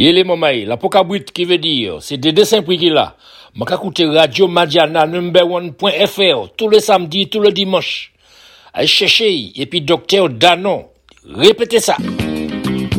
Yele Momaï, la Pokabrit qui veut dire, c'est des dessins prix qu'il a. M'a écouté Radio Madiana number1.fr tous les samedis, tous les dimanches. Allez chercher, et puis Docteur Danon. Répétez ça.